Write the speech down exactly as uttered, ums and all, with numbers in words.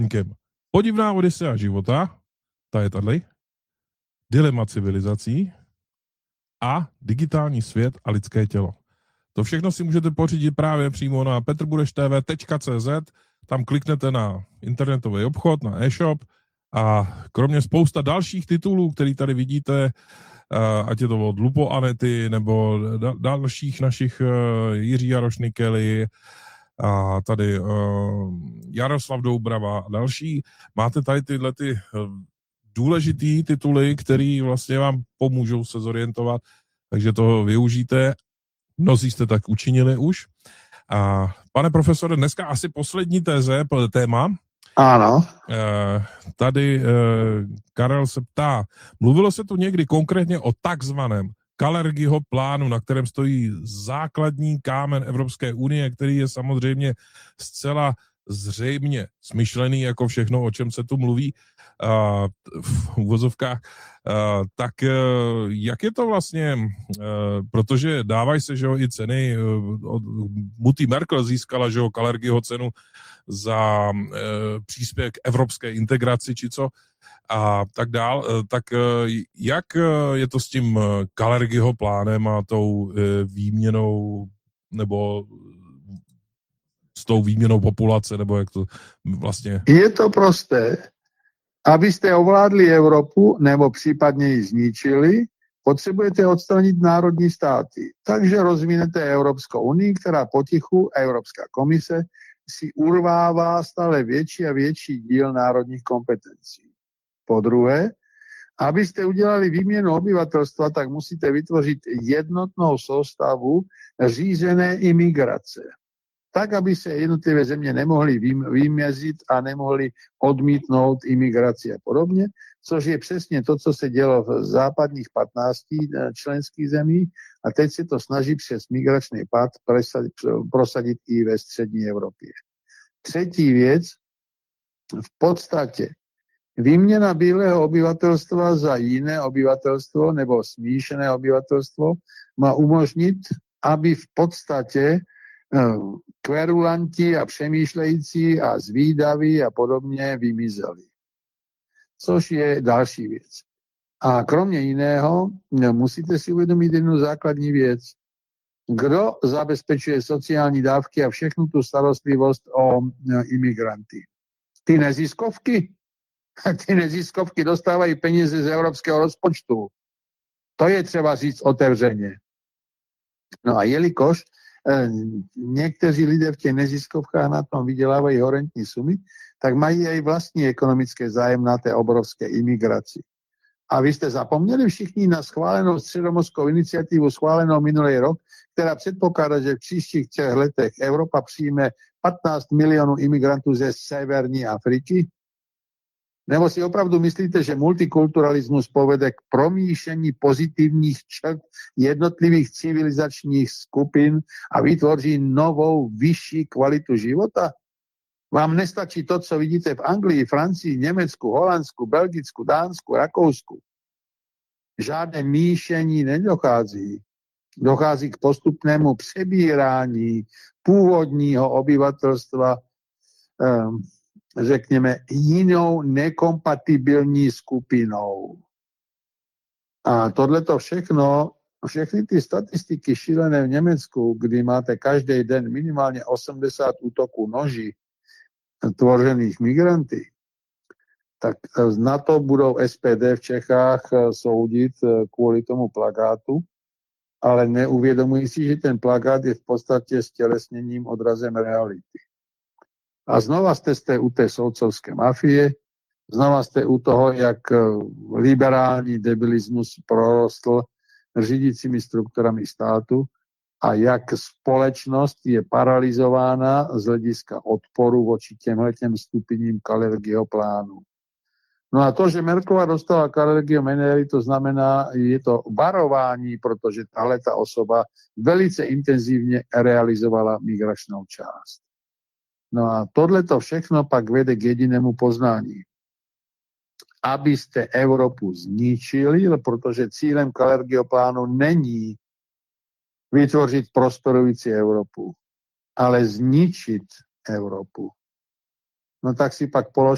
Podivná Odisea života, ta je tady, dilema civilizací a digitální svět a lidské tělo. To všechno si můžete pořídit právě přímo na petrbudeš.tv tečka cz, tam kliknete na internetový obchod, na e-shop a kromě spousta dalších titulů, který tady vidíte, ať je to od Lupo Anety nebo dalších našich Jiří Jaroš Nikely a tady Jaroslav Doubrava a další, máte tady tyhle ty důležitý tituly, který vlastně vám pomůžou se zorientovat, takže toho využijte. Mnozí jste tak učinili už. A pane profesore, dneska asi poslední téze, téma. Ano. Tady Karel se ptá, mluvilo se tu někdy konkrétně o takzvaném Kalergiho plánu, na kterém stojí základní kámen Evropské unie, který je samozřejmě zcela zřejmě smyšlený jako všechno, o čem se tu mluví uh, v uvozovkách, uh, tak uh, jak je to vlastně, uh, protože dávají se, že jo, i ceny, uh, Mutti Merkel získala, že jo, Kalergiho cenu za uh, příspěvek k evropské integraci, či co, a tak dál, uh, tak uh, jak uh, je to s tím uh, Kalergiho plánem a tou uh, výměnou, nebo s tou výměnou populace, nebo jak to vlastně... Je to prosté. Abyste ovládli Evropu, nebo případně ji zničili, potřebujete odstranit národní státy. Takže rozvinete Evropskou unii, která potichu, Evropská komise, si urvává stále větší a větší díl národních kompetencí. Po druhé, abyste udělali výměnu obyvatelstva, tak musíte vytvořit jednotnou soustavu řízené imigrace. Tak, aby se jednotlivé země nemohly vymezit a nemohly odmítnout imigraci a podobně, což je přesně to, co se dělo v západních patnácti členských zemích a teď se to snaží přes migrační pád prosadit i ve střední Evropě. Třetí věc, v podstatě výměna bílého obyvatelstva za jiné obyvatelstvo nebo smíšené obyvatelstvo má umožnit, aby v podstatě kverulanti a přemýšlející a zvídaví a podobně vymizeli. Což je další věc. A kromě jiného musíte si uvědomit jednu základní věc. Kdo zabezpečuje sociální dávky a všechnu tu starostlivost o imigranty? Ty neziskovky? Ty neziskovky dostávají peníze z evropského rozpočtu. To je třeba říct otevřeně. No a jelikož někteří lidé v těch neziskovkách na tom vydělávají horentní sumy, tak mají i vlastní ekonomické zájem na té obrovské imigraci. A vy jste zapomněli všichni na schválenou středomořskou iniciativu, schválenou minulý rok, která předpokládá, že v příštích třech letech Evropa přijme patnáct milionů imigrantů ze severní Afriky? Nebo si opravdu myslíte, že multikulturalismus povede k promíšení pozitivních črt jednotlivých civilizačních skupin a vytvoří novou, vyšší kvalitu života? Vám nestačí to, co vidíte v Anglii, Francii, Německu, Holandsku, Belgicku, Dánsku, Rakousku. Žádné míšení nedochází. Dochází k postupnému přebírání původního obyvatelstva, um, řekněme, jinou nekompatibilní skupinou. A tohleto všechno, všechny ty statistiky šílené v Německu, kdy máte každý den minimálně osmdesát útoků noží tvořených migranty, tak na to budou S P D v Čechách soudit kvůli tomu plakátu, ale neuvědomují si, že ten plakát je v podstatě stělesněním, odrazem reality. A znova jste, jste u té soudcovské mafie, znova jste u toho, jak liberální debilismus prorostl řídícími strukturami státu a jak společnost je paralizována z hlediska odporu voči těmhletěm stupňím Kalergiho plánu. No a to, že Merkelová dostala Kalergiho medaili, to znamená, je to varování, protože tahle ta osoba velice intenzivně realizovala migračnou část. No a tohleto všechno pak vede k jedinému poznání. Abyste Evropu zničili, protože cílem Kalergiho plánu není vytvořit prosperující Evropu, ale zničit Evropu. No tak si pak položte